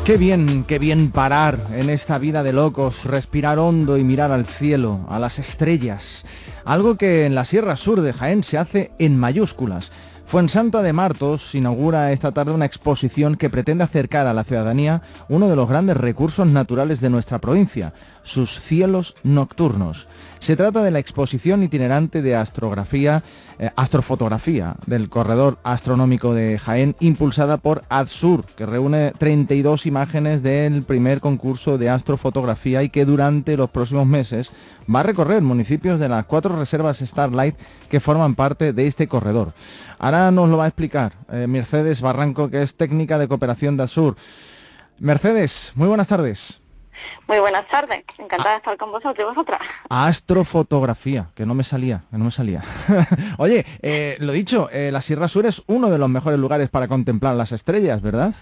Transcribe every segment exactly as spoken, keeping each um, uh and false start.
Qué bien, qué bien parar en esta vida de locos, respirar hondo y mirar al cielo, a las estrellas. Algo que en la Sierra Sur de Jaén se hace en mayúsculas. Fuensanta de Martos inaugura esta tarde una exposición que pretende acercar a la ciudadanía uno de los grandes recursos naturales de nuestra provincia, sus cielos nocturnos. Se trata de la exposición itinerante de astrografía, eh, astrofotografía del Corredor Astronómico de Jaén, impulsada por AdSur, que reúne treinta y dos imágenes del primer concurso de astrofotografía y que durante los próximos meses va a recorrer municipios de las cuatro reservas Starlight que forman parte de este corredor. Ahora nos lo va a explicar eh, Mercedes Barranco, que es técnica de cooperación de AdSur. Mercedes, muy buenas tardes. Muy buenas tardes, encantada de estar con vosotros y vosotras. Astrofotografía, que no me salía, que no me salía. Oye, eh, lo dicho, eh, la Sierra Sur es uno de los mejores lugares para contemplar las estrellas, ¿verdad?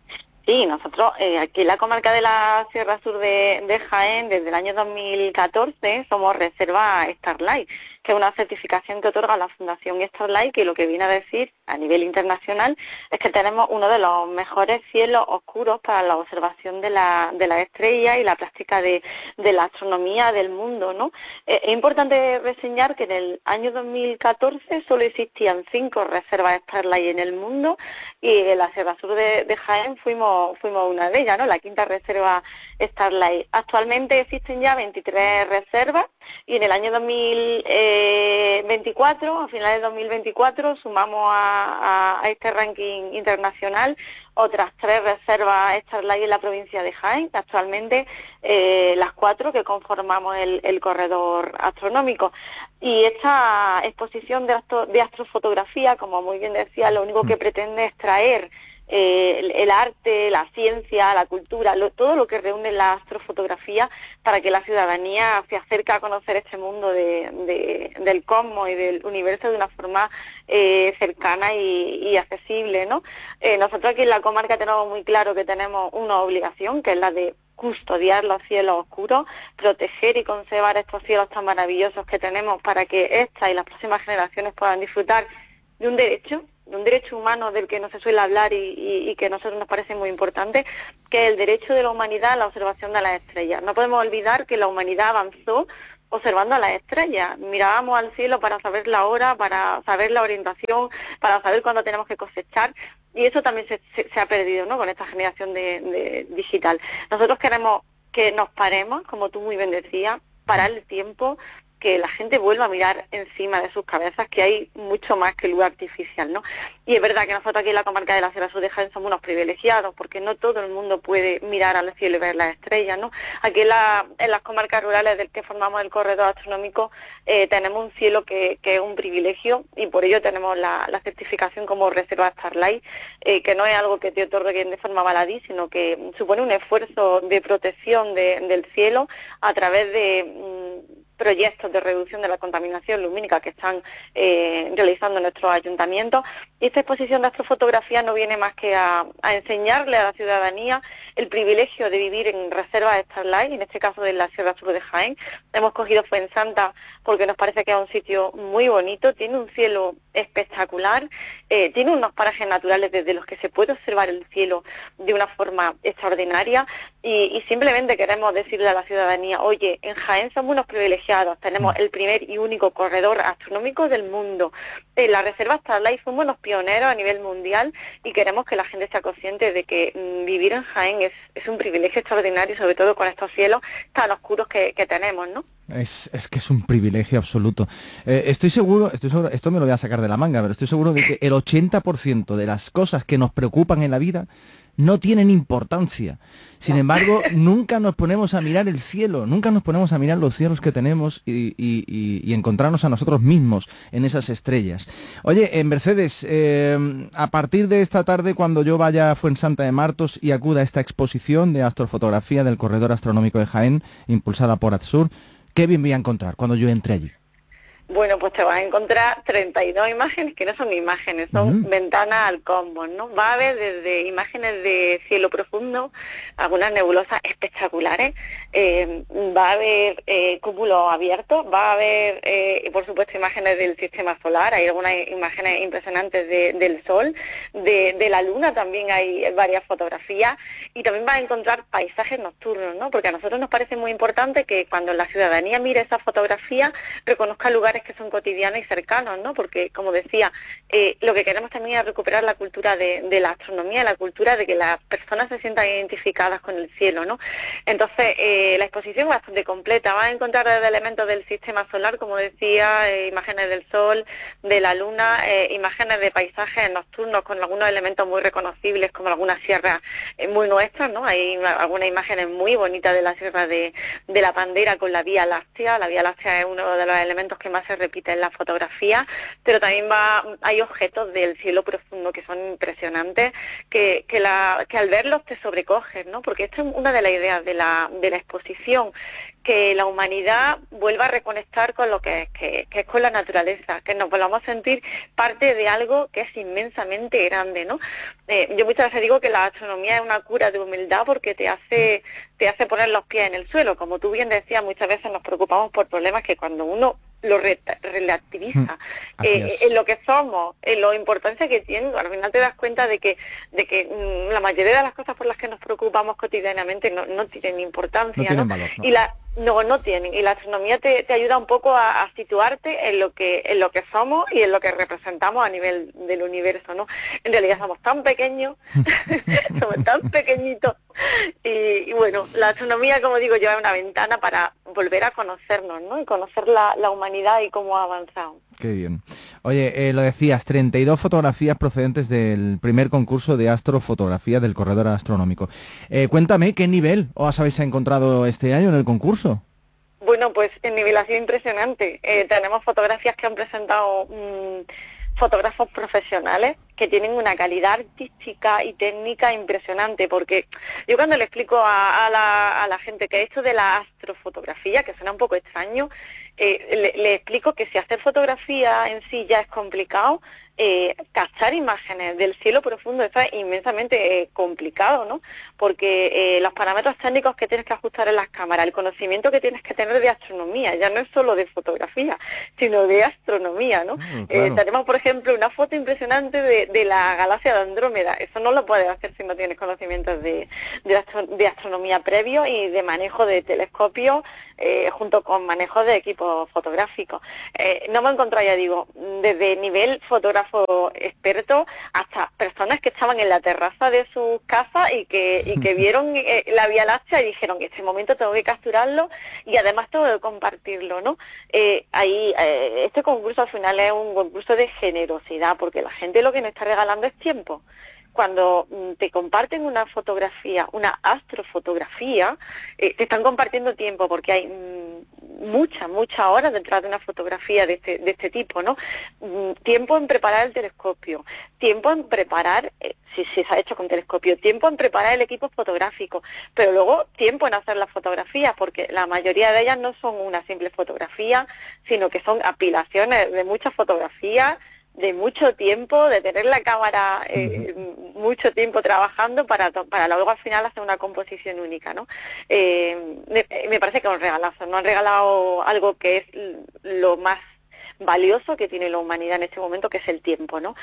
Sí, nosotros eh, aquí en la comarca de la Sierra Sur de, de Jaén, desde el año dos mil catorce, somos reserva Starlight, que es una certificación que otorga la Fundación Starlight, que lo que viene a decir a nivel internacional es que tenemos uno de los mejores cielos oscuros para la observación de la, de la estrella y la práctica de, de la astronomía del mundo, ¿no? Eh, es importante reseñar que en el año dos mil catorce solo existían cinco reservas Starlight en el mundo y en la Sierra Sur de, de Jaén fuimos fuimos una de ellas, ¿no? La quinta reserva Starlight. Actualmente existen ya veintitrés reservas y en el año dos mil veinticuatro, a finales de dos mil veinticuatro, sumamos a, a, a este ranking internacional otras tres reservas Starlight en la provincia de Jaén, actualmente eh, las cuatro que conformamos el, el corredor astronómico. Y esta exposición de, astro, de astrofotografía, como muy bien decía, lo único que pretende es traer Eh, el, el arte, la ciencia, la cultura, lo, todo lo que reúne la astrofotografía para que la ciudadanía se acerque a conocer este mundo de, de, del cosmos y del universo de una forma eh, cercana y, y accesible, ¿no? Eh, nosotros aquí en la comarca tenemos muy claro que tenemos una obligación, que es la de custodiar los cielos oscuros, proteger y conservar estos cielos tan maravillosos que tenemos para que esta y las próximas generaciones puedan disfrutar de un derecho, de un derecho humano del que no se suele hablar y, y, y que a nosotros nos parece muy importante, que es el derecho de la humanidad a la observación de las estrellas. No podemos olvidar que la humanidad avanzó observando a las estrellas. Mirábamos al cielo para saber la hora, para saber la orientación, para saber cuándo tenemos que cosechar, y eso también se, se, se ha perdido, ¿no?, con esta generación de, de digital. Nosotros queremos que nos paremos, como tú muy bien decías, parar el tiempo, que la gente vuelva a mirar encima de sus cabezas, que hay mucho más que luz artificial, ¿no? Y es verdad que nosotros aquí en la comarca de la Sierra Sur de Jaén somos unos privilegiados, porque no todo el mundo puede mirar al cielo y ver las estrellas, ¿no? Aquí en, la, en las comarcas rurales del que formamos el corredor astronómico eh, tenemos un cielo que, que es un privilegio, y por ello tenemos la, la certificación como reserva Starlight, eh, que no es algo que te otorguen de forma baladí, sino que supone un esfuerzo de protección de, del cielo a través de Mmm, proyectos de reducción de la contaminación lumínica que están eh, realizando nuestros ayuntamientos. Y esta exposición de astrofotografía no viene más que a, a enseñarle a la ciudadanía el privilegio de vivir en reservas Starlight, en este caso de la Sierra Sur de Jaén. Hemos cogido Fuensanta porque nos parece que es un sitio muy bonito, tiene un cielo espectacular, eh, tiene unos parajes naturales desde los que se puede observar el cielo de una forma extraordinaria, y, y simplemente queremos decirle a la ciudadanía, oye, en Jaén somos unos privilegiados, tenemos el primer y único corredor astronómico del mundo. En la reserva Starlight fuimos los pioneros a nivel mundial y queremos que la gente sea consciente de que mm, vivir en Jaén es, es un privilegio extraordinario, sobre todo con estos cielos tan oscuros que, que tenemos, ¿no? Es, es que es un privilegio absoluto. Eh, estoy seguro, estoy seguro, esto me lo voy a sacar de la manga, pero estoy seguro de que el ochenta por ciento de las cosas que nos preocupan en la vida no tienen importancia. Sin embargo, nunca nos ponemos a mirar el cielo, nunca nos ponemos a mirar los cielos que tenemos y, y, y, y encontrarnos a nosotros mismos en esas estrellas. Oye, en Mercedes, eh, a partir de esta tarde, cuando yo vaya a Fuensanta de Martos y acuda a esta exposición de astrofotografía del Corredor Astronómico de Jaén, impulsada por AdSur, ¿qué bien voy a encontrar cuando yo entre allí? Bueno, pues te vas a encontrar treinta y dos imágenes que no son imágenes, son uh-huh. ventanas al cosmos, ¿no? Va a haber desde imágenes de cielo profundo, algunas nebulosas espectaculares, eh, va a haber eh, cúmulos abiertos, va a haber, eh, por supuesto, imágenes del sistema solar, hay algunas imágenes impresionantes de, del Sol, de, de la Luna también hay varias fotografías, y también vas a encontrar paisajes nocturnos, ¿no? Porque a nosotros nos parece muy importante que cuando la ciudadanía mire esas fotografías, reconozca lugares que son cotidianos y cercanos, ¿no? Porque, como decía, eh, lo que queremos también es recuperar la cultura de, de la astronomía, la cultura de que las personas se sientan identificadas con el cielo, ¿no? Entonces, eh, la exposición es bastante completa. Vas a encontrar desde elementos del sistema solar, como decía, eh, imágenes del Sol, de la Luna, eh, imágenes de paisajes nocturnos con algunos elementos muy reconocibles, como algunas sierras eh, muy nuestras, ¿no? Hay una, algunas imágenes muy bonitas de la sierra de, de la Pandera con la Vía Láctea. La Vía Láctea es uno de los elementos que más se repite en la fotografía, pero también va, hay objetos del cielo profundo que son impresionantes, que, que, la, que al verlos te sobrecoges, ¿no? Porque esto es una de las ideas de la, de la exposición, que la humanidad vuelva a reconectar con lo que es, que, que es con la naturaleza, que nos volvamos a sentir parte de algo que es inmensamente grande, ¿no? Eh, yo muchas veces digo que la astronomía es una cura de humildad porque te hace, te hace poner los pies en el suelo. Como tú bien decías, muchas veces nos preocupamos por problemas que cuando uno lo re relativiza eh, en lo que somos, en la importancia que tiene, al final te das cuenta de que de que mmm, la mayoría de las cosas por las que nos preocupamos cotidianamente no, no tienen importancia, no tienen ¿no? valor, ¿no? Y la no no tienen, y la astronomía te, te ayuda un poco a, a situarte en lo que en lo que somos y en lo que representamos a nivel del universo, ¿no? En realidad somos tan pequeños, somos tan pequeñitos, y, y bueno, la astronomía, como digo yo, es una ventana para volver a conocernos, ¿no? Y conocer la, la humanidad y cómo ha avanzado. Qué bien. Oye, eh, lo decías, treinta y dos fotografías procedentes del primer concurso de astrofotografía del Corredor Astronómico. Eh, cuéntame, ¿qué nivel os habéis encontrado este año en el concurso? Bueno, pues el nivel ha sido impresionante. Eh, tenemos fotografías que han presentado mmm, fotógrafos profesionales que tienen una calidad artística y técnica impresionante, porque yo cuando le explico a, a, la, a la gente que esto de la astrofotografía, que suena un poco extraño, eh, le, le explico que si hacer fotografía en sí ya es complicado, eh, captar imágenes del cielo profundo eso es inmensamente eh, complicado, ¿no? Porque eh, los parámetros técnicos que tienes que ajustar en las cámaras, el conocimiento que tienes que tener de astronomía, ya no es solo de fotografía, sino de astronomía, ¿no? Mm, claro. eh, tenemos, por ejemplo, una foto impresionante de, de la galaxia de Andrómeda. Eso no lo puedes hacer si no tienes conocimientos de, de, astro, de astronomía previo y de manejo de telescopios, eh, junto con manejo de equipos fotográficos. Eh, no me he encontrado, ya digo, desde nivel fotógrafo experto hasta personas que estaban en la terraza de sus casas y que, y que vieron eh, la Vía Láctea y dijeron que este momento tengo que capturarlo y además tengo que compartirlo, ¿no? Eh, ahí, eh, este concurso al final es un concurso de generosidad, porque la gente lo que nos está regalando es tiempo. Cuando mm, te comparten una fotografía, una astrofotografía, eh, te están compartiendo tiempo, porque hay mm, muchas, muchas horas detrás de una fotografía de este, de este tipo, ¿no? Mm, tiempo en preparar el telescopio, tiempo en preparar, eh, si, si se ha hecho con telescopio, tiempo en preparar el equipo fotográfico, pero luego tiempo en hacer las fotografías, porque la mayoría de ellas no son una simple fotografía, sino que son apilaciones de muchas fotografías, de mucho tiempo, de tener la cámara eh, uh-huh. mucho tiempo trabajando para para luego al final hacer una composición única, ¿no? Eh, me, me parece que es un regalazo, nos han regalado algo que es lo más valioso que tiene la humanidad en este momento, que es el tiempo, ¿no?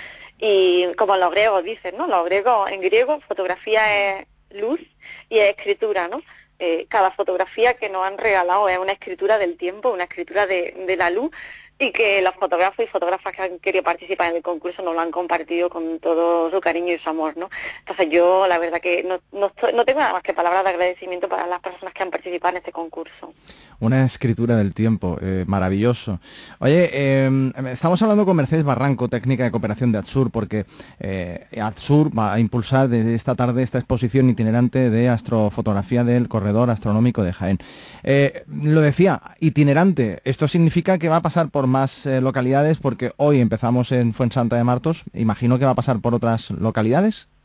Y como los griegos dicen, ¿no? Los griegos, en griego, fotografía es luz y es escritura, ¿no? Eh, cada fotografía que nos han regalado es una escritura del tiempo, una escritura de, de la luz, y que los fotógrafos y fotógrafas que han querido participar en el concurso nos lo han compartido con todo su cariño y su amor, ¿no? Entonces yo la verdad que no, no, estoy, no tengo nada más que palabras de agradecimiento para las personas que han participado en este concurso. Una escritura del tiempo, eh, maravilloso. Oye, eh, estamos hablando con Mercedes Barranco, técnica de cooperación de AdSur, porque eh, AdSur va a impulsar desde esta tarde esta exposición itinerante de astrofotografía del Corredor Astronómico de Jaén. Eh, lo decía, itinerante, esto significa que va a pasar por más eh, localidades, porque hoy empezamos en Fuensanta de Martos, imagino que va a pasar por otras localidades.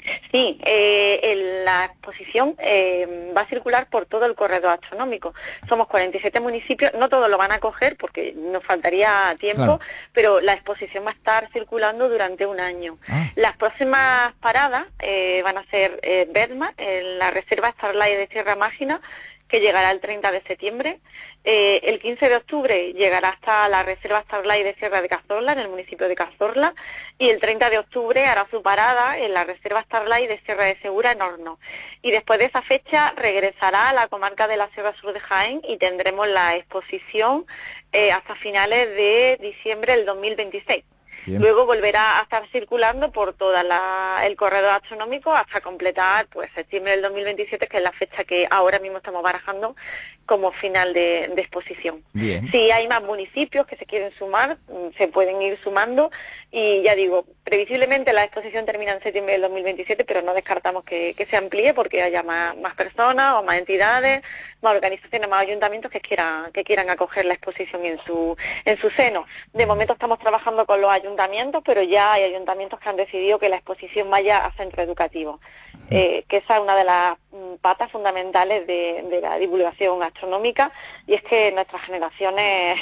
Sí, eh, el, la exposición eh, va a circular por todo el corredor astronómico. Somos cuarenta y siete municipios, no todos lo van a coger porque nos faltaría tiempo, claro, pero la exposición va a estar circulando durante un año. Ah. Las próximas paradas eh, van a ser eh, Bedma, en la reserva Starlight de Sierra Mágina, que llegará el treinta de septiembre. Eh, el quince de octubre llegará hasta la reserva Starlight de Sierra de Cazorla, en el municipio de Cazorla, y el treinta de octubre hará su parada en la reserva Starlight de Sierra de Segura, en Horno. Y después de esa fecha regresará a la comarca de la Sierra Sur de Jaén y tendremos la exposición eh, hasta finales de diciembre del dos mil veintiséis. Bien. Luego volverá a estar circulando por todo el corredor astronómico hasta completar pues septiembre del dos mil veintisiete, que es la fecha que ahora mismo estamos barajando como final de, de exposición. Bien. Si hay más municipios que se quieren sumar, se pueden ir sumando y ya digo, previsiblemente la exposición termina en septiembre del dos mil veintisiete, pero no descartamos que, que se amplíe porque haya más, más personas o más entidades, más organizaciones, más ayuntamientos que quieran que quieran acoger la exposición en su en su seno. De momento estamos trabajando con los ayuntamientos, pero ya hay ayuntamientos que han decidido que la exposición vaya a centro educativo, eh, que esa es una de las patas fundamentales de, de la divulgación astronómica, y es que nuestras generaciones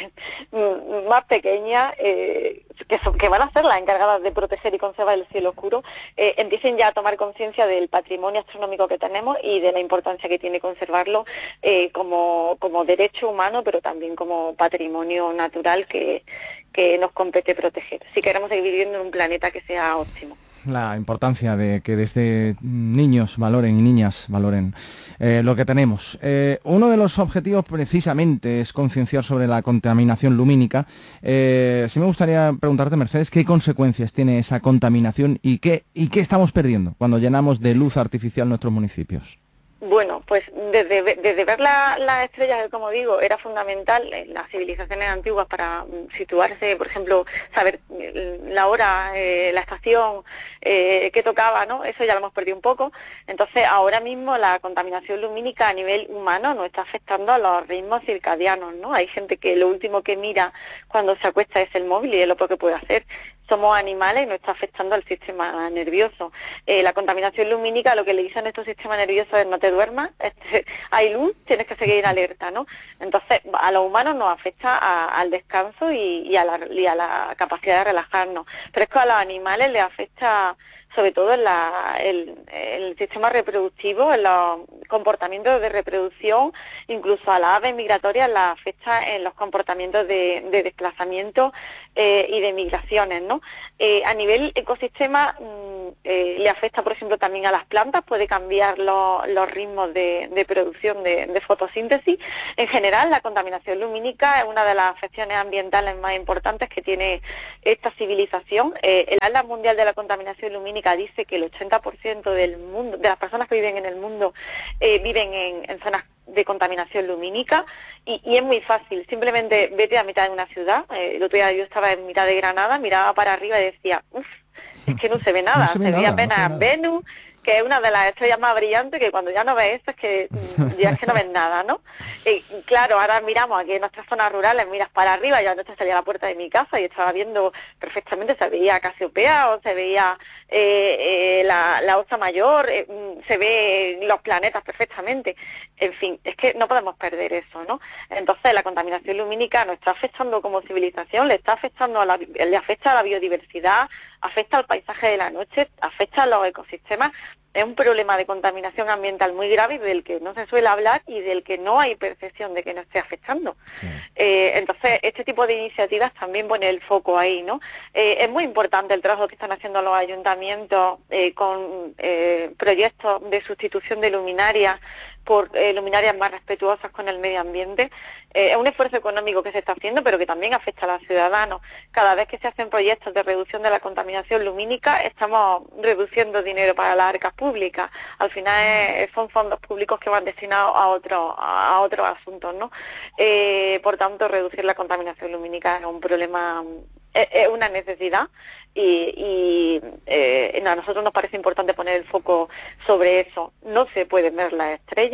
más pequeñas, eh, que, son, que van a ser las encargadas de proteger y conservar el cielo oscuro, eh, empiecen ya a tomar conciencia del patrimonio astronómico que tenemos y de la importancia que tiene conservarlo eh, como, como derecho humano, pero también como patrimonio natural que, que nos compete proteger, si queremos seguir viviendo en un planeta que sea óptimo. La importancia de que desde niños valoren y niñas valoren eh, lo que tenemos. Eh, uno de los objetivos precisamente es concienciar sobre la contaminación lumínica. Eh, sí me gustaría preguntarte, Mercedes, ¿qué consecuencias tiene esa contaminación y qué, y qué estamos perdiendo cuando llenamos de luz artificial nuestros municipios? Bueno, pues desde, desde ver las la estrellas, como digo, era fundamental en las civilizaciones antiguas para situarse, por ejemplo, saber la hora, eh, la estación eh, que tocaba, ¿no? Eso ya lo hemos perdido un poco. Entonces, ahora mismo la contaminación lumínica a nivel humano nos está afectando a los ritmos circadianos, ¿no? Hay gente que lo último que mira cuando se acuesta es el móvil y es lo peor que puede hacer. Somos animales y nos está afectando al sistema nervioso. Eh, la contaminación lumínica, lo que le dicen a estos sistemas nerviosos es no te duermas, este, hay luz, tienes que seguir alerta, ¿no? Entonces, a los humanos nos afecta a, al descanso y, y, a la, y a la capacidad de relajarnos. Pero es que a los animales les afecta sobre todo en la, el, el sistema reproductivo, en los comportamientos de reproducción, incluso a las aves migratorias las afecta en los comportamientos de, de desplazamiento eh, y de migraciones, ¿no? Eh, a nivel ecosistema mm, eh, le afecta, por ejemplo, también a las plantas, puede cambiar lo, los ritmos de, de producción de, de fotosíntesis. En general, la contaminación lumínica es una de las afecciones ambientales más importantes que tiene esta civilización. Eh, el Atlas Mundial de la Contaminación Lumínica dice que el ochenta por ciento del mundo, de las personas que viven en el mundo, eh, viven en, en zonas de contaminación lumínica y, y es muy fácil, simplemente vete a mitad de una ciudad. Eh, el otro día yo estaba en mitad de Granada, miraba para arriba y decía, uff, es que no se ve nada, no se, ve se nada, ve apenas no Venus, que es una de las estrellas más brillantes, que cuando ya no ves esto es que ya es que no ves nada, ¿no? Y claro, ahora miramos aquí en nuestras zonas rurales, miras para arriba, yo antes salía a la puerta de mi casa y estaba viendo perfectamente, se veía Casiopea o se veía eh, eh, la, la Osa Mayor, eh, se ve los planetas perfectamente. En fin, es que no podemos perder eso, ¿no? Entonces la contaminación lumínica nos está afectando como civilización, le está afectando a la, le afecta a la biodiversidad, afecta al paisaje de la noche, afecta a los ecosistemas. Es un problema de contaminación ambiental muy grave del que no se suele hablar y del que no hay percepción de que nos esté afectando. Sí. Eh, entonces, este tipo de iniciativas también pone el foco ahí, ¿no? Eh, es muy importante el trabajo que están haciendo los ayuntamientos eh, con eh, proyectos de sustitución de luminarias por eh, luminarias más respetuosas con el medio ambiente. Eh, es un esfuerzo económico que se está haciendo, pero que también afecta a los ciudadanos. Cada vez que se hacen proyectos de reducción de la contaminación lumínica, estamos reduciendo dinero para las arcas públicas. Al final es, son fondos públicos que van destinados a otros a otros asuntos, ¿no? Eh, por tanto, reducir la contaminación lumínica es un problema, es, es una necesidad. Y, y eh, a nosotros nos parece importante poner el foco sobre eso. No se pueden ver las estrellas,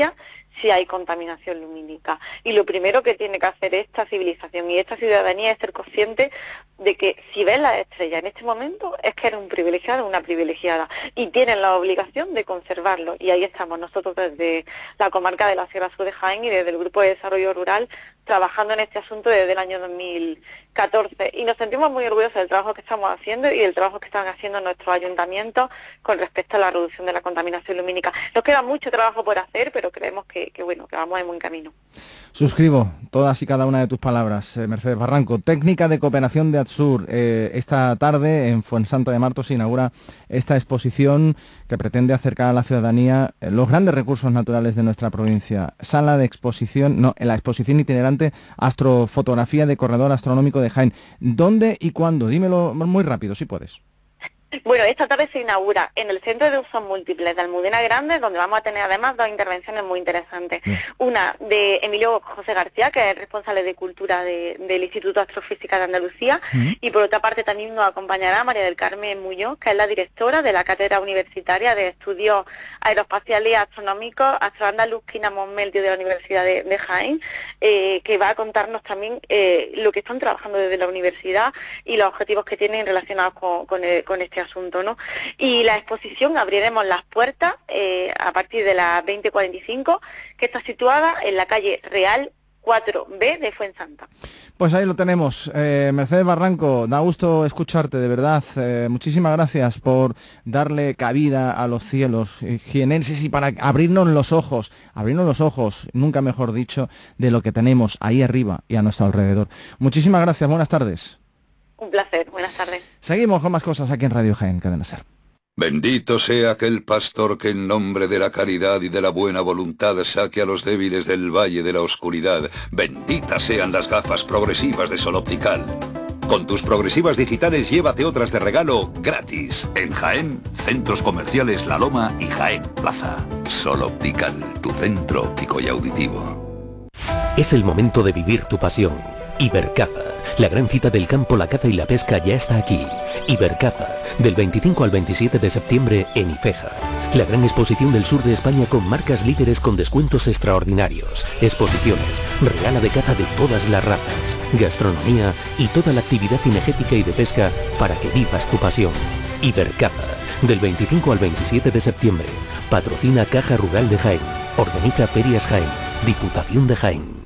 si hay contaminación lumínica. Y lo primero que tiene que hacer esta civilización y esta ciudadanía es ser consciente de que si ves las estrellas en este momento es que eres un privilegiado o una privilegiada y tienen la obligación de conservarlo. Y ahí estamos nosotros desde la comarca de la Sierra Sur de Jaén y desde el Grupo de Desarrollo Rural trabajando en este asunto desde el año dos mil catorce y nos sentimos muy orgullosos del trabajo que estamos haciendo y del trabajo que están haciendo nuestros ayuntamientos con respecto a la reducción de la contaminación lumínica. Nos queda mucho trabajo por hacer, pero creemos que, que bueno, que vamos en buen camino. Suscribo todas y cada una de tus palabras, eh, Mercedes Barranco. Técnica de cooperación de Adsur. Eh, esta tarde en Fuensanta de Martos se inaugura esta exposición que pretende acercar a la ciudadanía eh, los grandes recursos naturales de nuestra provincia. Sala de exposición, no, en la exposición itinerante Astrofotografía de Corredor Astronómico de Jaén. ¿Dónde y cuándo? Dímelo muy rápido, si puedes. Bueno, esta tarde se inaugura en el Centro de Usos Múltiples de Almudena Grande, donde vamos a tener además dos intervenciones muy interesantes. Bien. Una de Emilio José García, que es el responsable de Cultura de, del Instituto de Astrofísica de Andalucía, uh-huh. y por otra parte también nos acompañará María del Carmen Muñoz, que es la directora de la Cátedra Universitaria de Estudios Aeroespaciales y Astronómicos Astroandaluz Quina Monmeldio de la Universidad de, de Jaén, eh, que va a contarnos también eh, lo que están trabajando desde la universidad y los objetivos que tienen relacionados con, con, el, con este asunto, ¿no? Y la exposición abriremos las puertas eh, a partir de las veinte cuarenta y cinco, que está situada en la calle Real cuatro B de Fuensanta. Pues ahí lo tenemos. Eh, Mercedes Barranco, da gusto escucharte, de verdad. Eh, muchísimas gracias por darle cabida a los cielos jienenses y para abrirnos los ojos, abrirnos los ojos, nunca mejor dicho, de lo que tenemos ahí arriba y a nuestro alrededor. Muchísimas gracias, buenas tardes. Un placer, buenas tardes. Seguimos con más cosas aquí en Radio Jaén, Cadena Ser. Bendito sea aquel pastor que en nombre de la caridad y de la buena voluntad saque a los débiles del valle de la oscuridad. Benditas sean las gafas progresivas de Sol Optical. Con tus progresivas digitales llévate otras de regalo gratis. En Jaén, Centros Comerciales La Loma y Jaén Plaza. Sol Optical, tu centro óptico y auditivo. Es el momento de vivir tu pasión. Ibercaza, la gran cita del campo, la caza y la pesca ya está aquí. Ibercaza, del veinticinco al veintisiete de septiembre en Ifeja. La gran exposición del sur de España con marcas líderes con descuentos extraordinarios. Exposiciones, regala de caza de todas las razas, gastronomía y toda la actividad cinegética y de pesca para que vivas tu pasión. Ibercaza, del veinticinco al veintisiete de septiembre. Patrocina Caja Rural de Jaén. Organiza Ferias Jaén. Diputación de Jaén.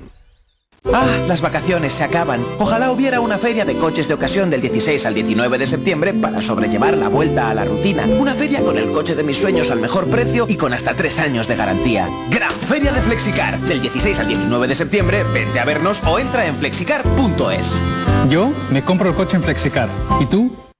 Ah, las vacaciones se acaban. Ojalá hubiera una feria de coches de ocasión del dieciséis al diecinueve de septiembre para sobrellevar la vuelta a la rutina. Una feria con el coche de mis sueños al mejor precio y con hasta tres años de garantía. Gran Feria de Flexicar. Del dieciséis al diecinueve de septiembre, vente a vernos o entra en flexicar punto es. Yo me compro el coche en Flexicar. ¿Y tú?